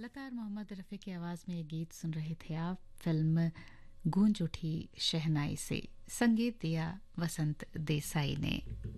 लगातार मोहम्मद रफ़ी की आवाज़ में ये गीत सुन रहे थे आप फिल्म गूंज उठी शहनाई से। संगीत दिया वसंत देसाई ने।